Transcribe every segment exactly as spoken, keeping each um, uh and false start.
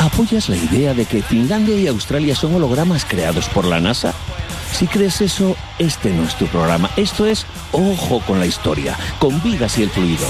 ¿Apoyas la idea de que Finlandia y Australia son hologramas creados por la NASA? Si crees eso, este no es tu programa. Esto es Ojo con la Historia, con Vigas y el Fluido.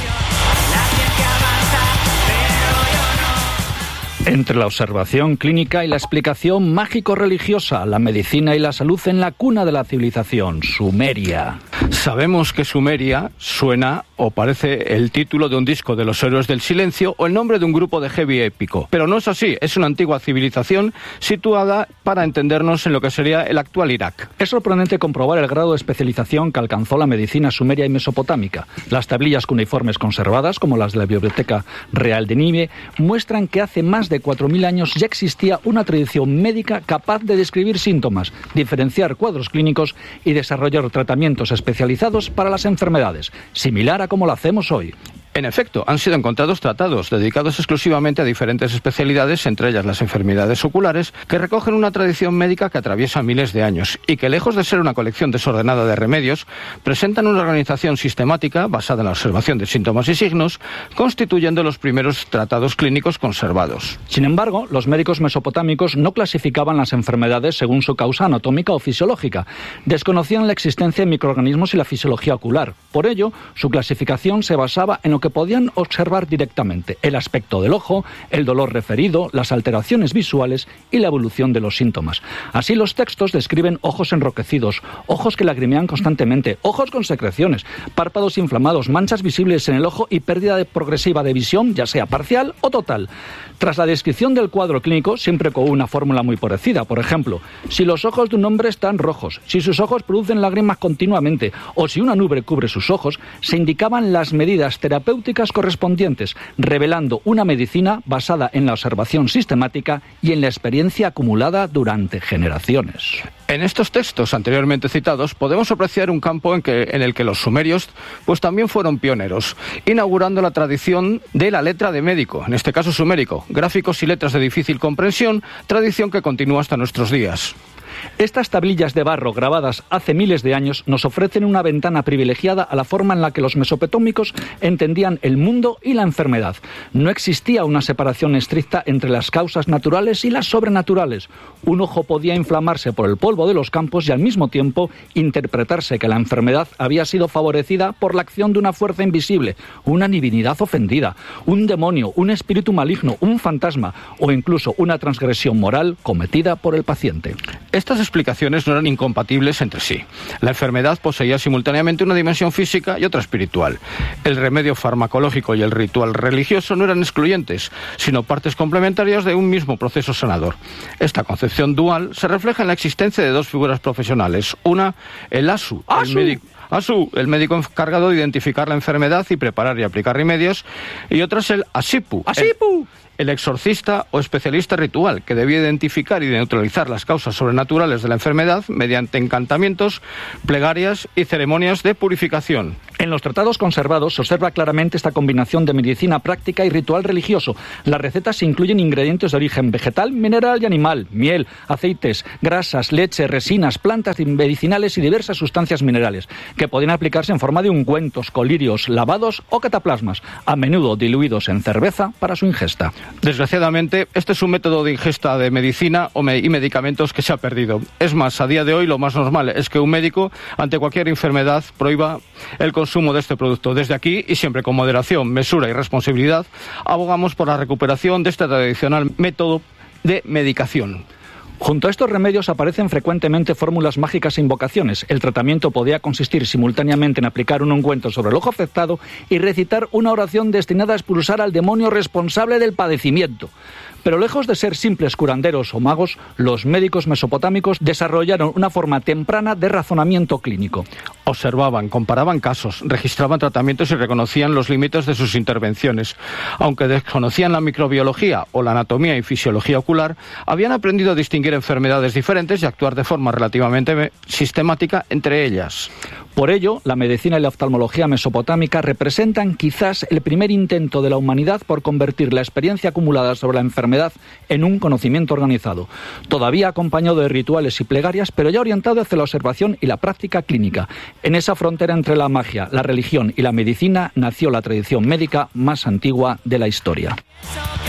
Entre la observación clínica y la explicación mágico-religiosa, la medicina y la salud en la cuna de la civilización, Sumeria. Sabemos que Sumeria suena o parece el título de un disco de los Héroes del Silencio o el nombre de un grupo de heavy épico. Pero no es así, es una antigua civilización situada, para entendernos, en lo que sería el actual Irak. Es sorprendente comprobar el grado de especialización que alcanzó la medicina sumeria y mesopotámica. Las tablillas cuneiformes conservadas, como las de la Biblioteca Real de Nínive, muestran que hace más de cuatro mil años ya existía una tradición médica capaz de describir síntomas, diferenciar cuadros clínicos y desarrollar tratamientos especializados para las enfermedades, similar a como lo hacemos hoy. En efecto, han sido encontrados tratados dedicados exclusivamente a diferentes especialidades, entre ellas las enfermedades oculares, que recogen una tradición médica que atraviesa miles de años y que, lejos de ser una colección desordenada de remedios, presentan una organización sistemática basada en la observación de síntomas y signos, constituyendo los primeros tratados clínicos conservados. Sin embargo, los médicos mesopotámicos no clasificaban las enfermedades según su causa anatómica o fisiológica. Desconocían la existencia de microorganismos y la fisiología ocular. Por ello, su clasificación se basaba en lo que podían observar directamente: el aspecto del ojo, el dolor referido, las alteraciones visuales y la evolución de los síntomas. Así, los textos describen ojos enroquecidos, ojos que lagrimean constantemente, ojos con secreciones, párpados inflamados, manchas visibles en el ojo y pérdida de progresiva de visión, ya sea parcial o total. Tras la descripción del cuadro clínico, siempre con una fórmula muy parecida. Por ejemplo, si los ojos de un hombre están rojos, si sus ojos producen lágrimas continuamente o si una nube cubre sus ojos, se indicaban las medidas terapéuticas correspondientes, revelando una medicina basada en la observación sistemática y en la experiencia acumulada durante generaciones. En estos textos anteriormente citados podemos apreciar un campo en, que, en el que los sumerios pues también fueron pioneros, inaugurando la tradición de la letra de médico, en este caso sumérico, gráficos y letras de difícil comprensión, tradición que continúa hasta nuestros días. Estas tablillas de barro grabadas hace miles de años nos ofrecen una ventana privilegiada a la forma en la que los mesopotámicos entendían el mundo y la enfermedad. No existía una separación estricta entre las causas naturales y las sobrenaturales. Un ojo podía inflamarse por el polvo de los campos y al mismo tiempo interpretarse que la enfermedad había sido favorecida por la acción de una fuerza invisible, una divinidad ofendida, un demonio, un espíritu maligno, un fantasma o incluso una transgresión moral cometida por el paciente. Estas explicaciones no eran incompatibles entre sí. La enfermedad poseía simultáneamente una dimensión física y otra espiritual. El remedio farmacológico y el ritual religioso no eran excluyentes, sino partes complementarias de un mismo proceso sanador. Esta concepción dual se refleja en la existencia de dos figuras profesionales. Una, el asu, ¡Asu! el médico. Asu, el médico encargado de identificar la enfermedad y preparar y aplicar remedios, y otra es el asipu, ¡Asipu! El, el exorcista o especialista ritual, que debía identificar y neutralizar las causas sobrenaturales de la enfermedad mediante encantamientos, plegarias y ceremonias de purificación. En los tratados conservados se observa claramente esta combinación de medicina práctica y ritual religioso. Las recetas incluyen ingredientes de origen vegetal, mineral y animal, miel, aceites, grasas, leche, resinas, plantas medicinales y diversas sustancias minerales, que podían aplicarse en forma de ungüentos, colirios, lavados o cataplasmas, a menudo diluidos en cerveza para su ingesta. Desgraciadamente, este es un método de ingesta de medicina y medicamentos que se ha perdido. Es más, a día de hoy lo más normal es que un médico, ante cualquier enfermedad, prohíba el consumo de este producto. Desde aquí, y siempre con moderación, mesura y responsabilidad, abogamos por la recuperación de este tradicional método de medicación. Junto a estos remedios aparecen frecuentemente fórmulas mágicas e invocaciones. El tratamiento podía consistir simultáneamente en aplicar un ungüento sobre el ojo afectado y recitar una oración destinada a expulsar al demonio responsable del padecimiento. Pero lejos de ser simples curanderos o magos, los médicos mesopotámicos desarrollaron una forma temprana de razonamiento clínico. Observaban, comparaban casos, registraban tratamientos y reconocían los límites de sus intervenciones. Aunque desconocían la microbiología o la anatomía y fisiología ocular, habían aprendido a distinguir enfermedades diferentes y actuar de forma relativamente sistemática entre ellas. Por ello, la medicina y la oftalmología mesopotámica representan quizás el primer intento de la humanidad por convertir la experiencia acumulada sobre la enfermedad en un conocimiento organizado, todavía acompañado de rituales y plegarias, pero ya orientado hacia la observación y la práctica clínica. En esa frontera entre la magia, la religión y la medicina nació la tradición médica más antigua de la historia.